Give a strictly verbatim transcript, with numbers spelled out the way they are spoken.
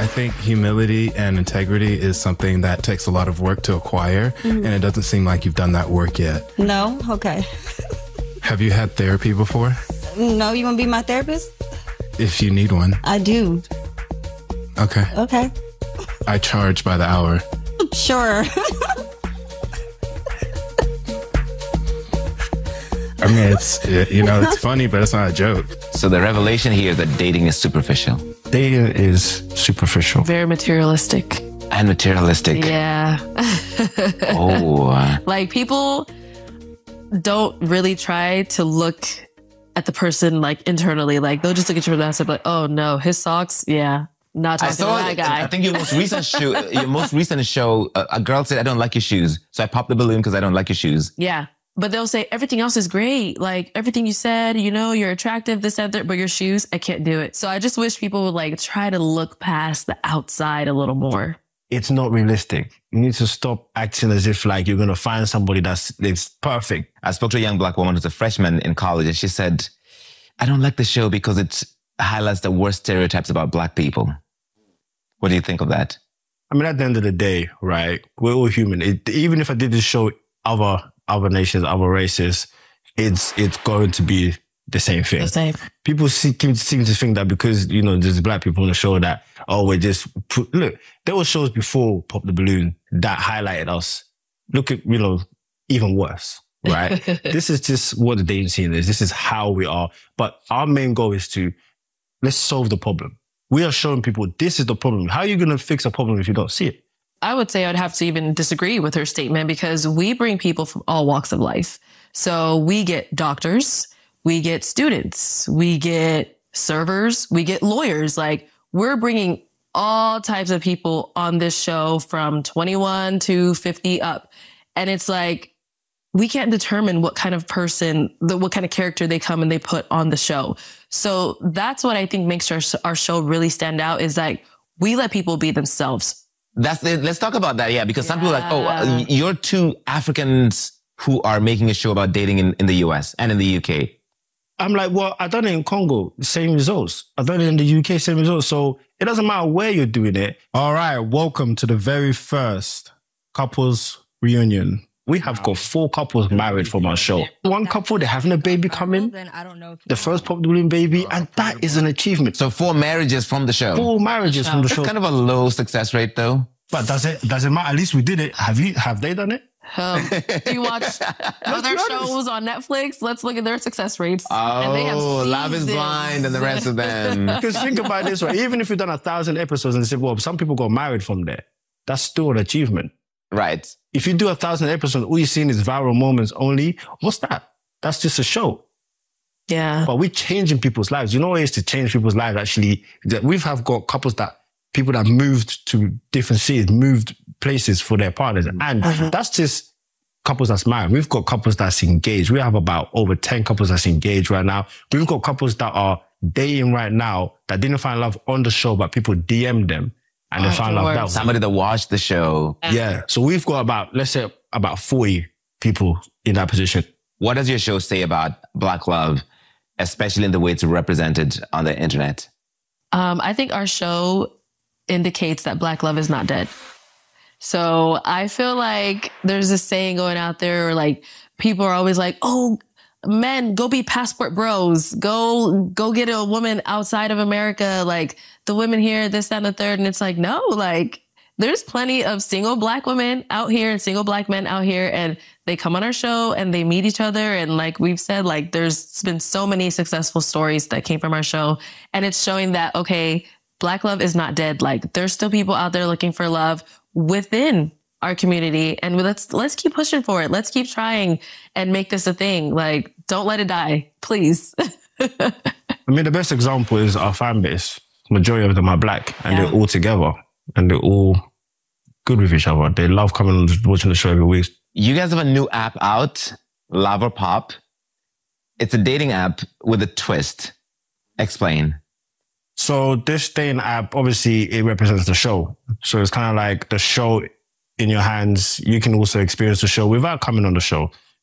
I think humility and integrity is something that takes a lot of work to acquire, mm-hmm. and it doesn't seem like you've done that work yet. No? Okay. Have you had therapy before? No, you want to be my therapist? If you need one. I do. Okay. Okay. I charge by the hour. Sure. I mean, it's, you know, it's funny, but it's not a joke. So the revelation here is that dating is superficial. Dating is superficial. Very materialistic. And materialistic. Yeah. Oh. Like, people don't really try to look at the person, like, internally. Like, they'll just look at your ass and be like, oh, no, his socks, yeah. Not talking I saw to that guy. I think your most recent show, your most recent show, a, a girl said, I don't like your shoes. So I popped the balloon because I don't like your shoes. Yeah. But they'll say, everything else is great. Like, everything you said, you know, you're attractive, this, that, that, but your shoes, I can't do it. So I just wish people would, like, try to look past the outside a little more. It's not realistic. You need to stop acting as if, like, you're going to find somebody that's, that's perfect. I spoke to a young black woman who's a freshman in college, and she said, I don't like the show because it highlights the worst stereotypes about black people. What do you think of that? I mean, at the end of the day, right, we're all human. It, even if I did this show other other nations, other races, it's it's going to be the same thing. The same. People seem, seem to think that because, you know, there's black people on the show that, oh, we're just... Put, look, there were shows before Pop the Balloon that highlighted us. Look at, you know, even worse, right? This is just what the dating scene is. This is how we are. But our main goal is to, let's solve the problem. We are showing people this is the problem. How are you going to fix a problem if you don't see it? I would say I'd have to even disagree with her statement, because we bring people from all walks of life. So we get doctors, we get students, we get servers, we get lawyers. Like, we're bringing all types of people on this show from twenty-one to fifty up. And it's like, we can't determine what kind of person, the, what kind of character they come and they put on the show. So that's what I think makes our, our show really stand out, is like, we let people be themselves. That's it. Let's talk about that. Yeah. Because some people are like, oh, uh, you're two Africans who are making a show about dating in, in the U S and in the U K. I'm like, well, I've done it in Congo, same results. I've done it in the U K, same results. So it doesn't matter where you're doing it. All right. Welcome to the very first couples reunion. We have got four couples married from our show. One couple, they're having a baby coming. The first Pop the Balloon baby, and that is an achievement. So four marriages from the show. Four marriages from the show. That's kind of a low success rate, though. But does it does it matter? At least we did it. Have you have they done it? Um, do you watch other shows on Netflix? Let's look at their success rates. Oh, and they have Love is Blind and the rest of them. Because think about it this way. Even if you've done a thousand episodes and say, well, some people got married from there, that's still an achievement. Right. If you do a thousand episodes, all you're seeing is viral moments only. What's that? That's just a show. Yeah. But we're changing people's lives. You know ways to change people's lives, actually. That we've have got couples that, people that moved to different cities, moved places for their partners. And uh-huh. that's just couples that's married. We've got couples that's engaged. We have about over ten couples that's engaged right now. We've got couples that are dating right now that didn't find love on the show, but people D M'd them. And oh, they found love that way. Somebody that watched the show. Yeah. So we've got about, let's say, about forty people in that position. What does your show say about Black love, especially in the way it's represented on the internet? Um, I think our show indicates that Black love is not dead. So I feel like there's this saying going out there, where like people are always like, oh, men, go be passport bros. Go, go get a woman outside of America. Like, the women here, this, that, and the third. And it's like, no, like, there's plenty of single black women out here and single black men out here, and they come on our show and they meet each other. And like we've said, like, there's been so many successful stories that came from our show. And it's showing that, okay, Black love is not dead. Like, there's still people out there looking for love within our community, and let's let's keep pushing for it. Let's keep trying and make this a thing. Like, don't let it die, please. I mean, the best example is our fan base. Majority of them are black, and yeah. they're all together, and they're all good with each other. They love coming and watching the show every week. You guys have a new app out, Love or Pop. It's a dating app with a twist. Explain. So this dating app, obviously, it represents the show. So it's kind of like the show in your hands. You can also experience the show without coming on the show.